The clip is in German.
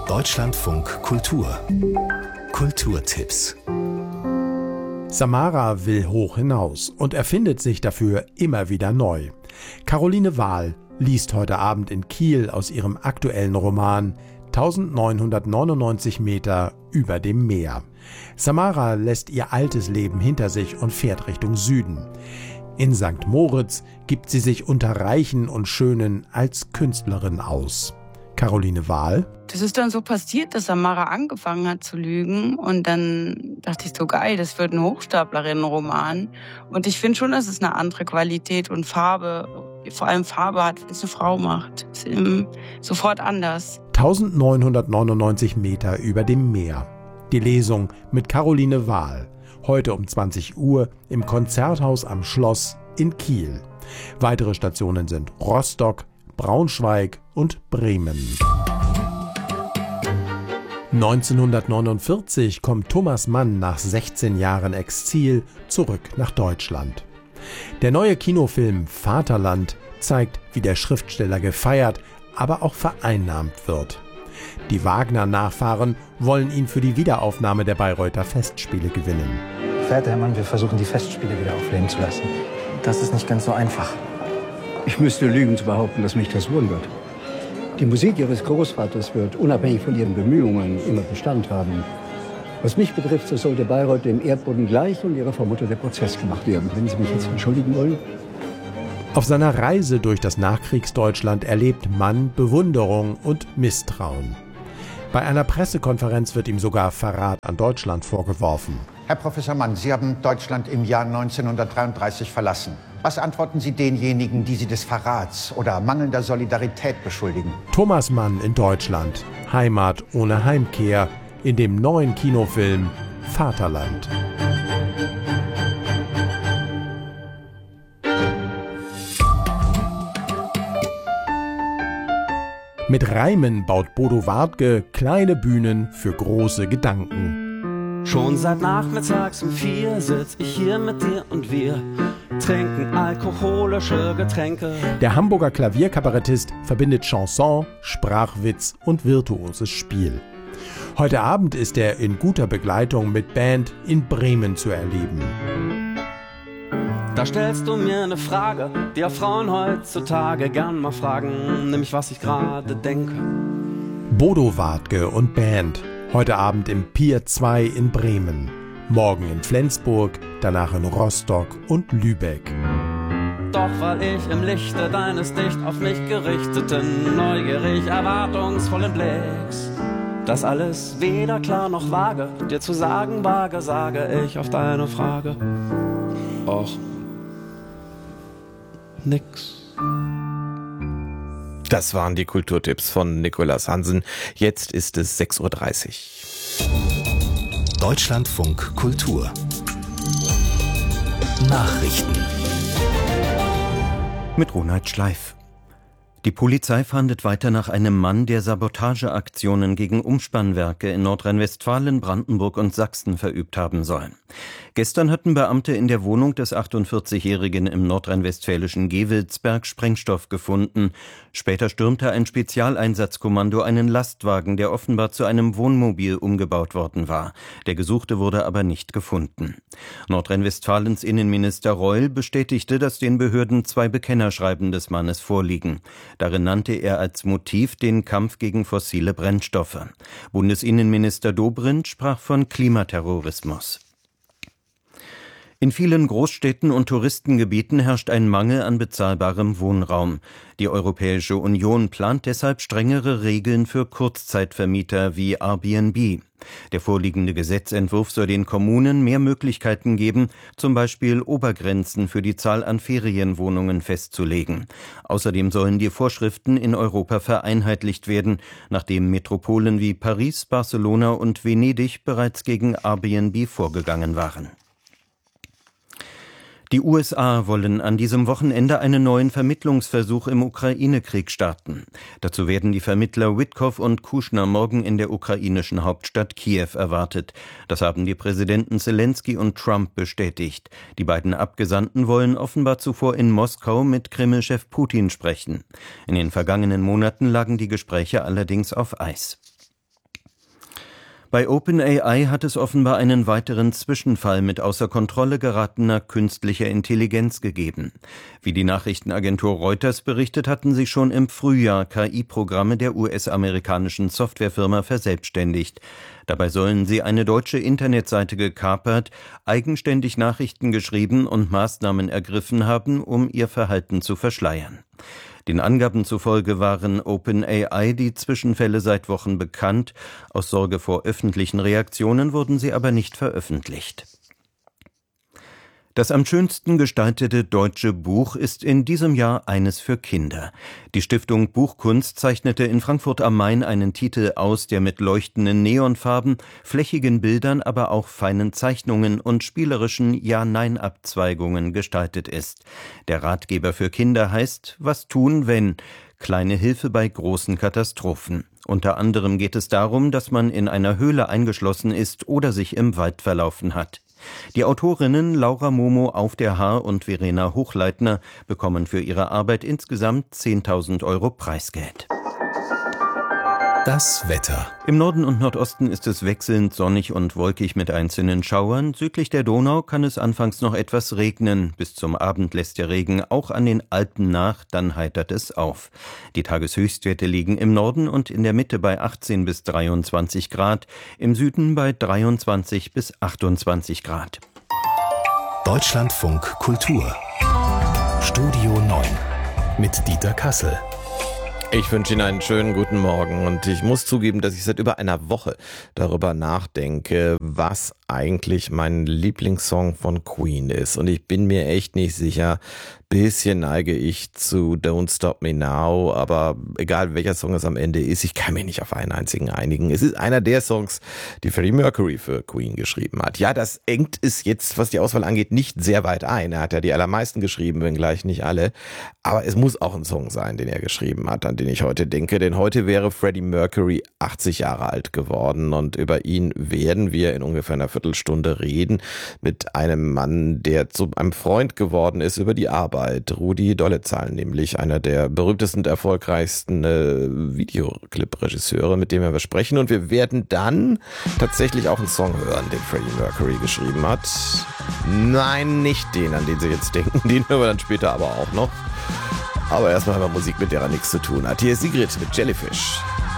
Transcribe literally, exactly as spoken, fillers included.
Deutschlandfunk Kultur. Kulturtipps. Samara will hoch hinaus und erfindet sich dafür immer wieder neu. Caroline Wahl liest heute Abend in Kiel aus ihrem aktuellen Roman neunzehnhundertneunundneunzig Meter über dem Meer. Samara lässt ihr altes Leben hinter sich und fährt Richtung Süden. In Sankt Moritz gibt sie sich unter Reichen und Schönen als Künstlerin aus. Caroline Wahl. Das ist dann so passiert, dass Samara angefangen hat zu lügen. Und dann dachte ich so, geil, das wird ein Hochstaplerinnenroman. Und ich finde schon, dass es eine andere Qualität und Farbe, vor allem Farbe hat, wenn es eine Frau macht. Das ist sofort anders. neunzehnhundertneunundneunzig Meter über dem Meer. Die Lesung mit Caroline Wahl. Heute um zwanzig Uhr im Konzerthaus am Schloss in Kiel. Weitere Stationen sind Rostock, Braunschweig und Bremen. neunzehnhundertneunundvierzig kommt Thomas Mann nach sechzehn Jahren Exil zurück nach Deutschland. Der neue Kinofilm Vaterland zeigt, wie der Schriftsteller gefeiert, aber auch vereinnahmt wird. Die Wagner-Nachfahren wollen ihn für die Wiederaufnahme der Bayreuther Festspiele gewinnen. Verehrter Herr Mann, wir versuchen, die Festspiele wieder aufleben zu lassen. Das ist nicht ganz so einfach. Ich müsste lügen zu behaupten, dass mich das wundert. Die Musik Ihres Großvaters wird, unabhängig von Ihren Bemühungen, immer Bestand haben. Was mich betrifft, so sollte Bayreuth dem Erdboden gleich und Ihrer Vermutter der Prozess gemacht werden. Wenn Sie mich jetzt entschuldigen wollen. Auf seiner Reise durch das Nachkriegsdeutschland erlebt Mann Bewunderung und Misstrauen. Bei einer Pressekonferenz wird ihm sogar Verrat an Deutschland vorgeworfen. Herr Professor Mann, Sie haben Deutschland im Jahr neunzehnhundertdreiunddreißig verlassen. Was antworten Sie denjenigen, die Sie des Verrats oder mangelnder Solidarität beschuldigen? Thomas Mann in Deutschland. Heimat ohne Heimkehr in dem neuen Kinofilm Vaterland. Mit Reimen baut Bodo Wartke kleine Bühnen für große Gedanken. Schon seit nachmittags um vier sitz ich hier mit dir und wir trinken alkoholische Getränke. Der Hamburger Klavierkabarettist verbindet Chanson, Sprachwitz und virtuoses Spiel. Heute Abend ist er in guter Begleitung mit Band in Bremen zu erleben. Da stellst du mir eine Frage, die auch Frauen heutzutage gern mal fragen, nämlich was ich gerade denke. Bodo Wartke und Band, heute Abend im Pier zwei in Bremen, morgen in Flensburg, danach in Rostock und Lübeck. Doch weil ich im Lichte deines dicht auf mich gerichteten, neugierig erwartungsvollen Blicks das alles weder klar noch vage dir zu sagen wage, sage ich auf deine Frage Och, nix. Das waren die Kulturtipps von Nicolas Hansen. Jetzt ist es sechs Uhr dreißig. Deutschlandfunk Kultur. Nachrichten. Mit Ronald Schleif. Die Polizei fahndet weiter nach einem Mann, der Sabotageaktionen gegen Umspannwerke in Nordrhein-Westfalen, Brandenburg und Sachsen verübt haben soll. Gestern hatten Beamte in der Wohnung des achtundvierzigjährigen im nordrhein-westfälischen Gewelsberg Sprengstoff gefunden. Später stürmte ein Spezialeinsatzkommando einen Lastwagen, der offenbar zu einem Wohnmobil umgebaut worden war. Der Gesuchte wurde aber nicht gefunden. Nordrhein-Westfalens Innenminister Reul bestätigte, dass den Behörden zwei Bekennerschreiben des Mannes vorliegen. Darin nannte er als Motiv den Kampf gegen fossile Brennstoffe. Bundesinnenminister Dobrindt sprach von Klimaterrorismus. In vielen Großstädten und Touristengebieten herrscht ein Mangel an bezahlbarem Wohnraum. Die Europäische Union plant deshalb strengere Regeln für Kurzzeitvermieter wie Airbnb. Der vorliegende Gesetzentwurf soll den Kommunen mehr Möglichkeiten geben, zum Beispiel Obergrenzen für die Zahl an Ferienwohnungen festzulegen. Außerdem sollen die Vorschriften in Europa vereinheitlicht werden, nachdem Metropolen wie Paris, Barcelona und Venedig bereits gegen Airbnb vorgegangen waren. Die U S A wollen an diesem Wochenende einen neuen Vermittlungsversuch im Ukraine-Krieg starten. Dazu werden die Vermittler Witkow und Kushner morgen in der ukrainischen Hauptstadt Kiew erwartet. Das haben die Präsidenten Zelensky und Trump bestätigt. Die beiden Abgesandten wollen offenbar zuvor in Moskau mit Kreml-Chef Putin sprechen. In den vergangenen Monaten lagen die Gespräche allerdings auf Eis. Bei OpenAI hat es offenbar einen weiteren Zwischenfall mit außer Kontrolle geratener künstlicher Intelligenz gegeben. Wie die Nachrichtenagentur Reuters berichtet, hatten sich schon im Frühjahr K I-Programme der U S-amerikanischen Softwarefirma verselbstständigt. Dabei sollen sie eine deutsche Internetseite gekapert, eigenständig Nachrichten geschrieben und Maßnahmen ergriffen haben, um ihr Verhalten zu verschleiern. Den Angaben zufolge waren OpenAI die Zwischenfälle seit Wochen bekannt. Aus Sorge vor öffentlichen Reaktionen wurden sie aber nicht veröffentlicht. Das am schönsten gestaltete deutsche Buch ist in diesem Jahr eines für Kinder. Die Stiftung Buchkunst zeichnete in Frankfurt am Main einen Titel aus, der mit leuchtenden Neonfarben, flächigen Bildern, aber auch feinen Zeichnungen und spielerischen Ja-Nein-Abzweigungen gestaltet ist. Der Ratgeber für Kinder heißt »Was tun, wenn? Kleine Hilfe bei großen Katastrophen«. Unter anderem geht es darum, dass man in einer Höhle eingeschlossen ist oder sich im Wald verlaufen hat. Die Autorinnen Laura Momo auf der Haar und Verena Hochleitner bekommen für ihre Arbeit insgesamt zehntausend Euro Preisgeld. Das Wetter. Im Norden und Nordosten ist es wechselnd sonnig und wolkig mit einzelnen Schauern. Südlich der Donau kann es anfangs noch etwas regnen. Bis zum Abend lässt der Regen auch an den Alpen nach, dann heitert es auf. Die Tageshöchstwerte liegen im Norden und in der Mitte bei achtzehn bis dreiundzwanzig Grad, im Süden bei dreiundzwanzig bis achtundzwanzig Grad. Deutschlandfunk Kultur. Studio neun mit Dieter Kassel. Ich wünsche Ihnen einen schönen guten Morgen und ich muss zugeben, dass ich seit über einer Woche darüber nachdenke, was eigentlich mein Lieblingssong von Queen ist. Und ich bin mir echt nicht sicher. Bisschen neige ich zu Don't Stop Me Now, aber egal welcher Song es am Ende ist, ich kann mich nicht auf einen einzigen einigen. Es ist einer der Songs, die Freddie Mercury für Queen geschrieben hat. Ja, das engt es jetzt, was die Auswahl angeht, nicht sehr weit ein. Er hat ja die allermeisten geschrieben, wenngleich nicht alle. Aber es muss auch ein Song sein, den er geschrieben hat, an den ich heute denke. Denn heute wäre Freddie Mercury achtzig Jahre alt geworden und über ihn werden wir in ungefähr einer Viertelstunde reden mit einem Mann, der zu einem Freund geworden ist über die Arbeit. Rudi Dolezal, nämlich einer der berühmtesten und erfolgreichsten äh, Videoclip-Regisseure, mit dem wir sprechen. Und wir werden dann tatsächlich auch einen Song hören, den Freddie Mercury geschrieben hat. Nein, nicht den, an den Sie jetzt denken. Den hören wir dann später aber auch noch. Aber erstmal haben wir Musik, mit der er nichts zu tun hat. Hier ist Sigrid mit Jellyfish.